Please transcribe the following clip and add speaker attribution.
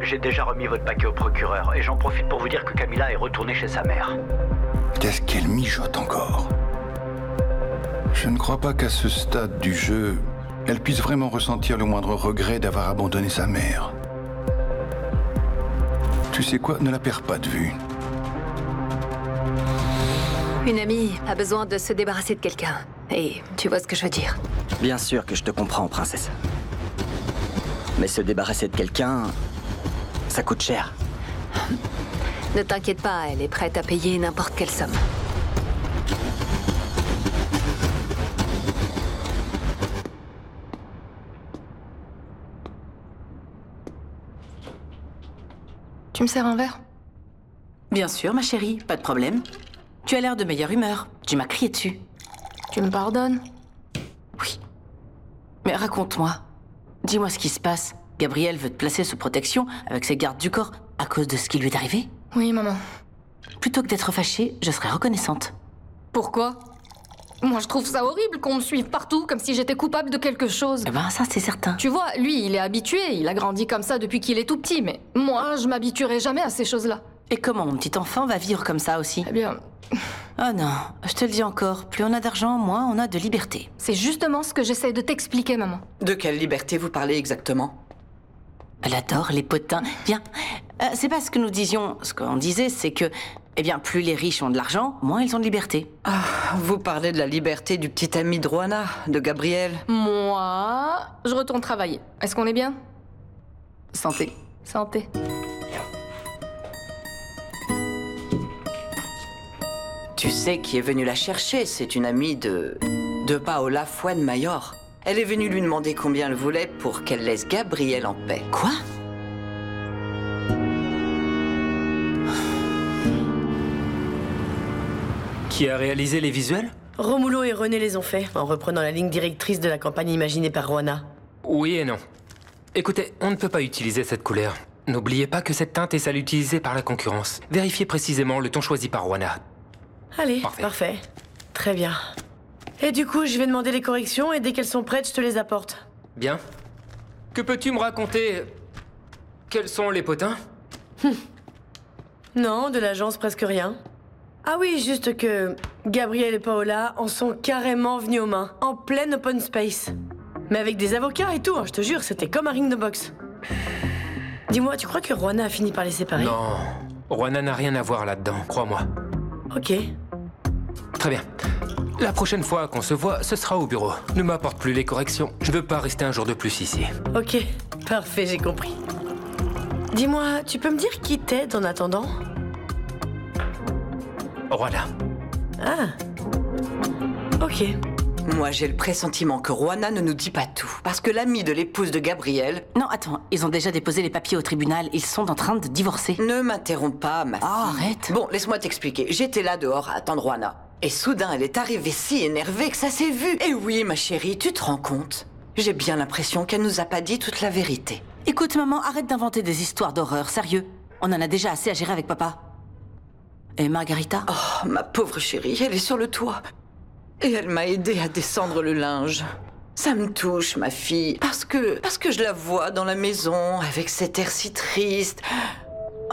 Speaker 1: J'ai déjà remis votre paquet au procureur et j'en profite pour vous dire que Camilla est retournée chez sa mère.
Speaker 2: Qu'est-ce qu'elle mijote encore? Je ne crois pas qu'à ce stade du jeu, elle puisse vraiment ressentir le moindre regret d'avoir abandonné sa mère. Tu sais quoi? Ne la perds pas de vue.
Speaker 3: Une amie a besoin de se débarrasser de quelqu'un. Et tu vois ce que je veux dire.
Speaker 4: Bien sûr que je te comprends, princesse. Mais se débarrasser de quelqu'un, ça coûte cher.
Speaker 3: Ne t'inquiète pas, elle est prête à payer n'importe quelle somme.
Speaker 5: Tu me sers un verre?
Speaker 6: Bien sûr, ma chérie, pas de problème. Tu as l'air de meilleure humeur. Tu m'as crié dessus.
Speaker 5: Tu me pardonnes?
Speaker 6: Oui. Mais raconte-moi. Dis-moi ce qui se passe. Gabriel veut te placer sous protection avec ses gardes du corps à cause de ce qui lui est arrivé?
Speaker 5: Oui, maman.
Speaker 6: Plutôt que d'être fâchée, je serais reconnaissante.
Speaker 5: Pourquoi? Moi, je trouve ça horrible qu'on me suive partout, comme si j'étais coupable de quelque chose.
Speaker 6: Eh ben, ça, c'est certain.
Speaker 5: Tu vois, lui, il est habitué, il a grandi comme ça depuis qu'il est tout petit, mais moi, je m'habituerai jamais à ces choses-là.
Speaker 6: Et comment mon petit enfant va vivre comme ça aussi?
Speaker 5: Eh bien,
Speaker 6: Oh non, je te le dis encore, plus on a d'argent, moins on a de liberté.
Speaker 5: c'est justement ce que j'essaie de t'expliquer, maman.
Speaker 7: De quelle liberté vous parlez exactement?
Speaker 6: Elle adore les potins. Bien, c'est pas ce que nous disions. Ce qu'on disait, c'est que, eh bien, plus les riches ont de l'argent, moins ils ont de liberté.
Speaker 7: Ah, vous parlez de la liberté du petit ami de Roanna, de Gabriel.
Speaker 5: Moi, je retourne travailler. Est-ce qu'on est bien?
Speaker 6: Santé.
Speaker 5: Santé.
Speaker 7: Tu sais qui est venu la chercher, c'est une amie de Paola Fuenmayor. Elle est venue lui demander combien elle voulait pour qu'elle laisse Gabriel en paix.
Speaker 6: Quoi?
Speaker 8: Qui a réalisé les visuels?
Speaker 9: Romulo et René les ont faits, en reprenant la ligne directrice de la campagne imaginée par Roanna.
Speaker 8: Oui et non. Écoutez, on ne peut pas utiliser cette couleur. N'oubliez pas que cette teinte est celle utilisée par la concurrence. Vérifiez précisément le ton choisi par Roanna.
Speaker 9: Allez,
Speaker 8: Parfait.
Speaker 9: parfait. Très bien. Et du coup, je vais demander les corrections et dès qu'elles sont prêtes, je te les apporte.
Speaker 8: Bien. Que peux-tu me raconter? Quels sont les potins?
Speaker 9: Non, de l'agence, presque rien. Ah oui, juste que Gabriel et Paola en sont carrément venus aux mains, en plein open space. Mais avec des avocats et tout, hein, je te jure, c'était comme un ring de boxe. Dis-moi, tu crois que Roanna a fini par les séparer?
Speaker 8: Non. Roanna n'a rien à voir là-dedans, crois-moi.
Speaker 9: Ok.
Speaker 8: Très bien. La prochaine fois qu'on se voit, ce sera au bureau. Ne m'apporte plus les corrections. Je veux pas rester un jour de plus ici.
Speaker 9: Ok, parfait, j'ai compris. Dis-moi, tu peux me dire qui t'aide en attendant?
Speaker 8: Roanna.
Speaker 9: Ah. Ok.
Speaker 7: Moi, j'ai le pressentiment que Roanna ne nous dit pas tout. Parce que l'ami de l'épouse de Gabriel
Speaker 6: Non, attends, ils ont déjà déposé les papiers au tribunal. Ils sont en train de divorcer.
Speaker 7: ne m'interrompt pas, ma fille.
Speaker 6: Oh, arrête.
Speaker 7: Bon, laisse-moi t'expliquer. J'étais là dehors à attendre Roanna. Et soudain, elle est arrivée si énervée que ça s'est vu. Et oui, ma chérie, tu te rends compte? J'ai bien l'impression qu'elle nous a pas dit toute la vérité.
Speaker 6: Écoute, maman, arrête d'inventer des histoires d'horreur, sérieux. On en a déjà assez à gérer avec papa. Et Margarita?
Speaker 7: Oh, ma pauvre chérie, elle est sur le toit. Et elle m'a aidée à descendre le linge. Ça me touche, ma fille, parce que je la vois dans la maison avec cet air si triste.